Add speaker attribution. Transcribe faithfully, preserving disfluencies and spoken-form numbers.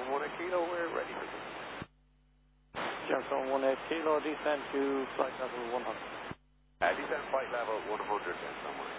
Speaker 1: one eight kilo, we're ready for this.
Speaker 2: Gemstone one eight kilo, descend to flight level one hundred.
Speaker 1: Uh, descend flight level one hundred, Gemstone one eight.